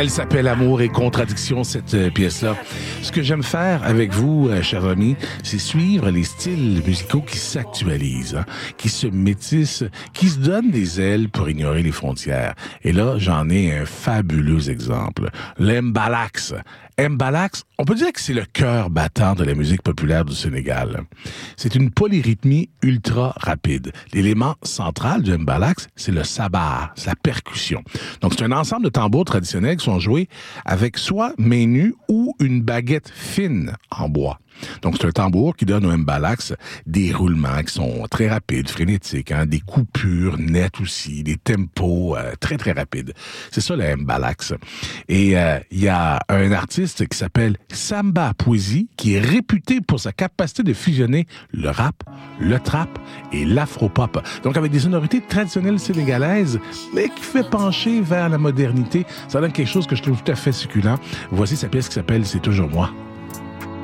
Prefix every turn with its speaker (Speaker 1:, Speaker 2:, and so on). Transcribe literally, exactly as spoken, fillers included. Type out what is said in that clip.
Speaker 1: Elle s'appelle Amour et contradiction, cette euh, pièce-là. Ce que j'aime faire avec vous, euh, chers amis, c'est suivre les styles musicaux qui s'actualisent, hein, qui se métissent, qui se donnent des ailes pour ignorer les frontières. Et là, j'en ai un fabuleux exemple. L'Mbalax. Mbalax, on peut dire que c'est le cœur battant de la musique populaire du Sénégal. C'est une polyrythmie ultra rapide. L'élément central du Mbalax, c'est le sabah, c'est la percussion. Donc, c'est un ensemble de tambours traditionnels qui sont joués avec soit main nue ou une baguette fine en bois. Donc, c'est un tambour qui donne au Mbalax des roulements qui sont très rapides, frénétiques, hein, des coupures nettes aussi, des tempos euh, très, très rapides. C'est ça, le Mbalax. Et il euh, y a un artiste qui s'appelle Samba Poésie, qui est réputé pour sa capacité de fusionner le rap, le trap et l'afro-pop. Donc, avec des sonorités traditionnelles sénégalaises, mais qui fait pencher vers la modernité. Ça donne quelque chose que je trouve tout à fait succulent. Voici sa pièce qui s'appelle « C'est toujours moi ».